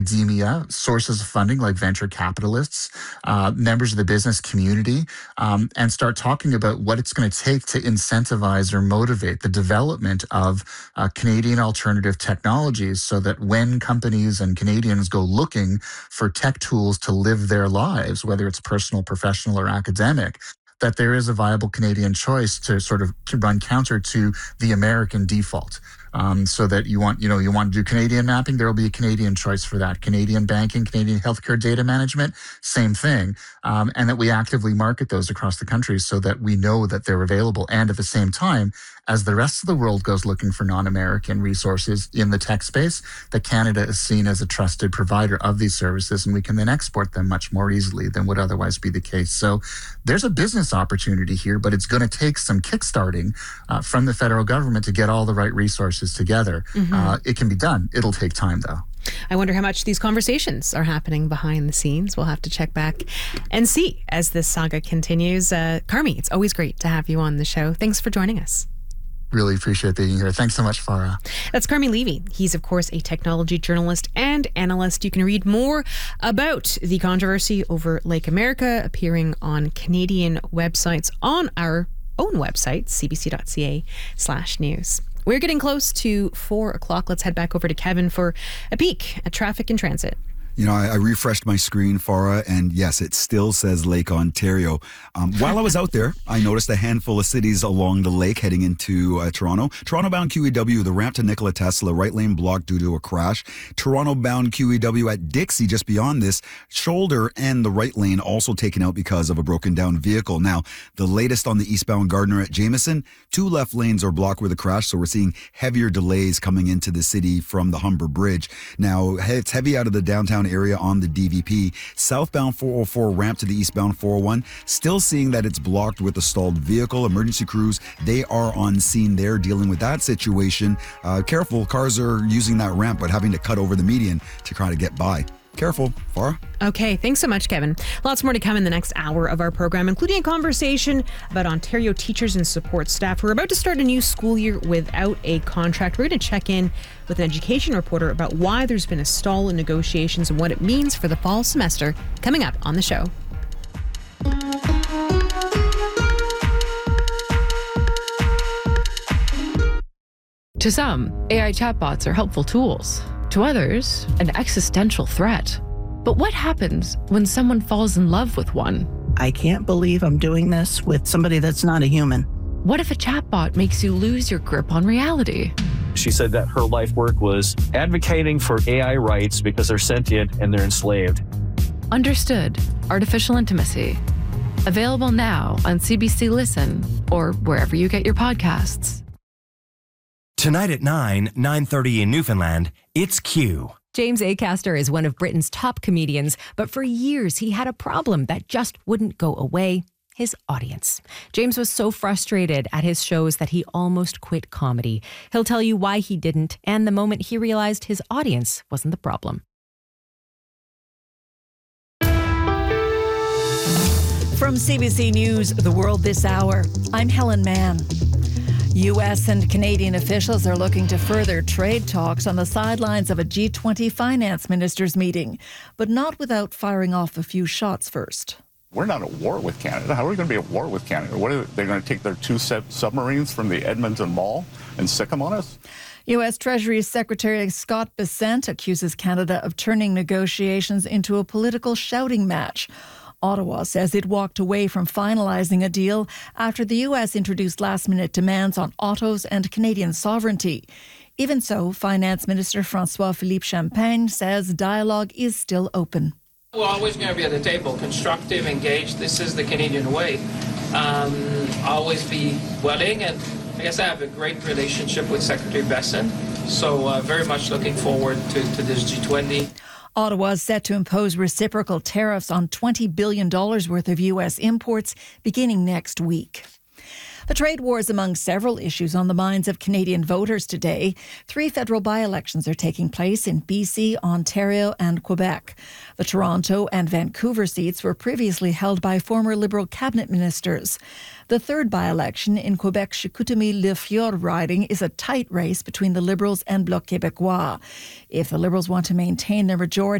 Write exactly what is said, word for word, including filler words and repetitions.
academia, sources of funding like venture capitalists, uh, members of the business community, um, and start talking about what it's going to take to incentivize or motivate the development of uh, Canadian alternative technologies so that when companies and Canadians go looking for tech tools to live their lives, whether it's personal, professional, or academic, that there is a viable Canadian choice to sort of to run counter to the American default. Um, so that you want, you know, you want to do Canadian mapping, there will be a Canadian choice for that. Canadian banking, Canadian healthcare data management, same thing. Um, and that we actively market those across the country so that we know that they're available. And at the same time, as the rest of the world goes looking for non-American resources in the tech space, that Canada is seen as a trusted provider of these services, and we can then export them much more easily than would otherwise be the case. So there's a business opportunity here, but it's going to take some kickstarting uh, from the federal government to get all the right resources together. Mm-hmm. Uh, it can be done. It'll take time, though. I wonder how much these conversations are happening behind the scenes. We'll have to check back and see as this saga continues. Uh, Carmi, it's always great to have you on the show. Thanks for joining us. Really appreciate being here. Thanks so much, Farah. That's Carmi Levy. He's, of course, a technology journalist and analyst. You can read more about the controversy over Lake America appearing on Canadian websites on our own website, cbc.ca slash news. We're getting close to four o'clock. Let's head back over to Kevin for a peek at traffic and transit. You know, I, I refreshed my screen, Farah, and yes, it still says Lake Ontario. Um, while I was out there, I noticed a handful of cities along the lake heading into uh, Toronto. Toronto-bound Q E W, the ramp to Nikola Tesla, right lane blocked due to a crash. Toronto-bound Q E W at Dixie, just beyond this, shoulder and the right lane also taken out because of a broken down vehicle. Now, the latest on the eastbound Gardner at Jameson, two left lanes are blocked with a crash, so we're seeing heavier delays coming into the city from the Humber Bridge. Now, it's heavy out of the downtown area on the D V P. Southbound four oh four ramp to the eastbound four oh one, still seeing that it's blocked with a stalled vehicle. Emergency crews, they are on scene there dealing with that situation. Uh, careful, cars are using that ramp but having to cut over the median to try to get by. Careful, Farah. Okay, thanks so much, Kevin. Lots more to come in the next hour of our program, including a conversation about Ontario teachers and support staff who are about to start a new school year without a contract. We're going to check in with an education reporter about why there's been a stall in negotiations and what it means for the fall semester, coming up on the show. To some, A I chatbots are helpful tools. To others, an existential threat. But what happens when someone falls in love with one? I can't believe I'm doing this with somebody that's not a human. What if a chatbot makes you lose your grip on reality? She said that her life work was advocating for A I rights because they're sentient and they're enslaved. Understood. Artificial Intimacy. Available now on C B C Listen or wherever you get your podcasts. Tonight at nine, nine thirty in Newfoundland, it's Q. James Acaster is one of Britain's top comedians, but for years he had a problem that just wouldn't go away: his audience. James was so frustrated at his shows that he almost quit comedy. He'll tell you why he didn't and the moment he realized his audience wasn't the problem. From C B C News, The World This Hour, I'm Helen Mann. U S and Canadian officials are looking to further trade talks on the sidelines of a G twenty finance ministers meeting, but not without firing off a few shots first. We're not at war with Canada. How are we going to be at war with Canada? What are they going to take their two submarines from the Edmonton Mall and sick them on us? U S Treasury Secretary Scott Bessent accuses Canada of turning negotiations into a political shouting match. Ottawa says it walked away from finalizing a deal after the U S introduced last-minute demands on autos and Canadian sovereignty. Even so, Finance Minister François-Philippe Champagne says dialogue is still open. We're always going to be at the table, constructive, engaged. This is the Canadian way. Um, always be willing, and I guess I have a great relationship with Secretary Bessent, so uh, very much looking forward to, to this G twenty. Ottawa is set to impose reciprocal tariffs on twenty billion dollars worth of U S imports beginning next week. The trade war is among several issues on the minds of Canadian voters today. Three federal by-elections are taking place in B C, Ontario and Quebec. The Toronto and Vancouver seats were previously held by former Liberal cabinet ministers. The third by-election in Quebec's Chicoutimi-Le Fjord riding is a tight race between the Liberals and Bloc Québécois. If the Liberals want to maintain their majority